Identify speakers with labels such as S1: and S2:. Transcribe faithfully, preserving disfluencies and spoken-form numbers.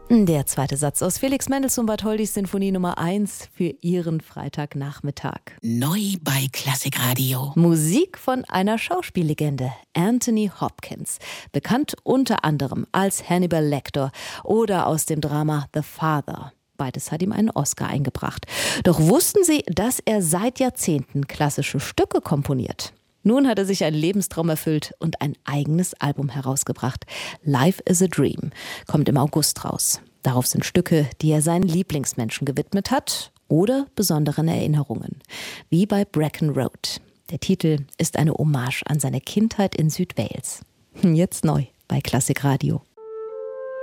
S1: Der zweite Satz aus Felix Mendelssohn Bartholdys Sinfonie Nummer eins für Ihren Freitagnachmittag.
S2: Neu bei Klassikradio.
S1: Musik von einer Schauspiellegende, Anthony Hopkins. Bekannt unter anderem als Hannibal Lecter oder aus dem Drama The Father. Beides hat ihm einen Oscar eingebracht. Doch wussten Sie, dass er seit Jahrzehnten klassische Stücke komponiert? Nun hat er sich einen Lebenstraum erfüllt und ein eigenes Album herausgebracht. Life is a Dream kommt im August raus. Darauf sind Stücke, die er seinen Lieblingsmenschen gewidmet hat oder besonderen Erinnerungen, wie bei Brecon Road. Der Titel ist eine Hommage an seine Kindheit in Südwales. Jetzt neu bei Klassikradio.